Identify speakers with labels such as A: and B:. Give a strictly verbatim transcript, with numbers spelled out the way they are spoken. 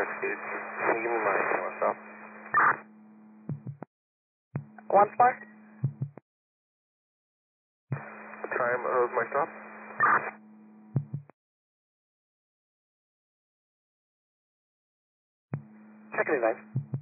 A: dude. Can you give me my one stop?
B: One more.
A: Time of my stop?
B: Check it in, guys.